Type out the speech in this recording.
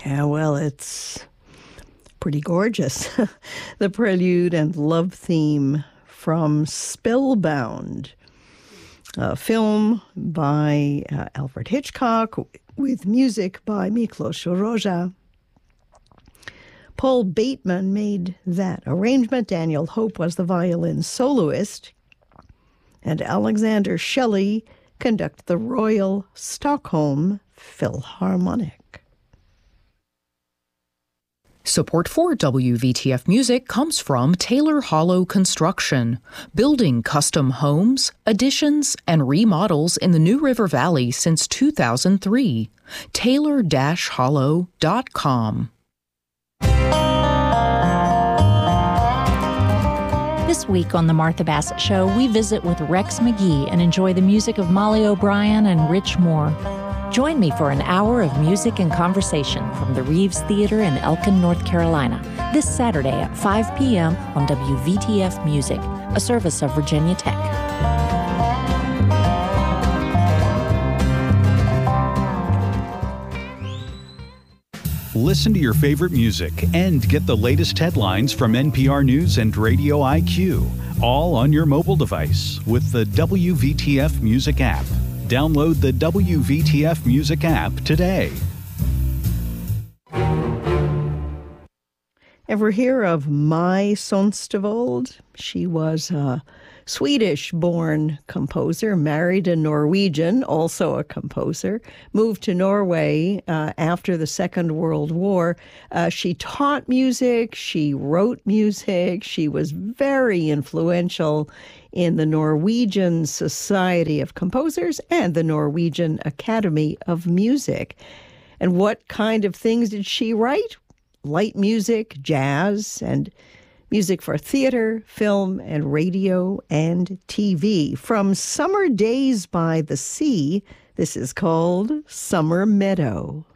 Yeah, well, it's pretty gorgeous. The prelude and love theme from Spellbound, a film by Alfred Hitchcock with music by Miklos Rozsa. Paul Bateman made that arrangement. Daniel Hope was the violin soloist. And Alexander Shelley conducted the Royal Stockholm Philharmonic. Support for WVTF Music comes from Taylor Hollow Construction, building custom homes, additions, and remodels in the New River Valley since 2003. Taylor-hollow.com. This week on The Martha Bassett Show, we visit with Rex McGee and enjoy the music of Molly O'Brien and Rich Moore. Join me for an hour of music and conversation from the Reeves Theater in Elkin, North Carolina, this Saturday at 5 p.m. on WVTF Music, a service of Virginia Tech. Listen to your favorite music and get the latest headlines from NPR News and Radio IQ, all on your mobile device with the WVTF Music app. Download the WVTF Music app today. Ever hear of Mai Sonstavold? She was a Swedish-born composer, married a Norwegian, also a composer, moved to Norway after the Second World War. She taught music, she wrote music, she was very influential in the Norwegian Society of Composers and the Norwegian Academy of Music. And what kind of things did she write? Light music, jazz, and music for theater, film, and radio and TV. From Summer Days by the Sea, this is called Summer Meadow.